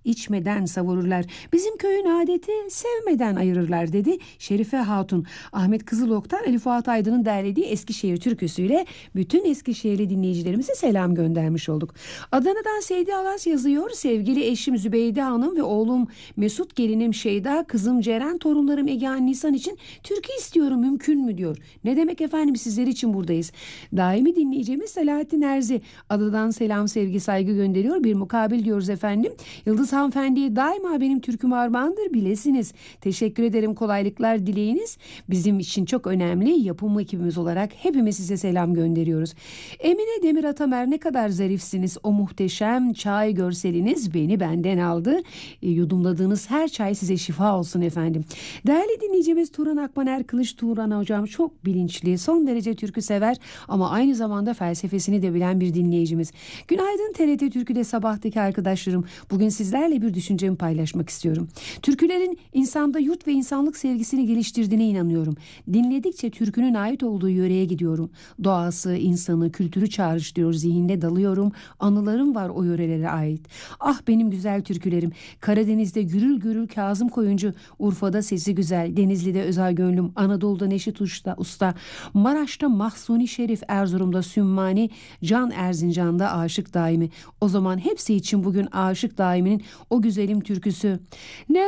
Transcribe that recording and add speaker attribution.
Speaker 1: içmeden savururlar. Bizim köyün adeti sevmeden ayırırlar dedi Şerife Hatun. Ahmet Kızılok'tan Ali Fuat Aydın'ın derlediği Eskişehir türküsüyle bütün Eskişehirli dinleyicilerimize selam göndermiş olduk. Adana'dan Seydi Alas yazıyor. Sevgili eşim Zübeyde Hanım ve oğlum Mesut, gelinim Şeyda, kızım Ceren, torunlarım Egehan, Nisan için türkü istiyorum, mümkün mü diyor. Ne demek efendim, sizler için buradayız. Daimi dinleyicimiz Selahattin Erzi adadan selam, sevgi, saygı gönderiyor. Bir mukabil diyoruz efendim. Yıldız hanımefendiye daima benim türküm armağandır bilesiniz. Teşekkür ederim, kolaylıklar dileyiniz. Bizim için çok önemli, yapım ekibimiz olarak hepimiz size selam gönderiyoruz. Emine Demir Atamer, ne kadar zarifsiniz. O muhteşem çay görseliniz beni benden aldı. Yudumladığınız her çay size şifa olsun efendim. Değerli dinleyicimiz Turan Akmaner Kılıç. Turan hocam çok bilinçli, son derece türkü sever ama aynı zamanda felsefesini de bilen bir dinleyicimiz. Günaydın TRT Türkü'de sabahtaki arkadaşlarım. Bugün sizlerle bir düşüncemi paylaşmak istiyorum. Türkülerin insanda yurt ve insanlık sevgisini geliştirdiğine inanıyorum. Dinledikçe türkünün ait olduğu yöreye gidiyorum. Doğası, insanı, kültürü çağrıştırıyor, zihinde dalıyorum. Anılarım var o yörelere ait. Ah benim güzel türkülerim. Karadeniz'de gürül gürül Kazım Koyuncu, Urfa'da sesi güzel, Denizli'de Özay Gönlüm, Anadolu'da Neşet Usta, Maraş'ta Mahsuni Şerif, Erzurum'da Sümmani, Can Erzincan'da Aşık Daimi. O zaman hepsi için bugün Aşık Daimi'nin o güzelim türküsü. Ne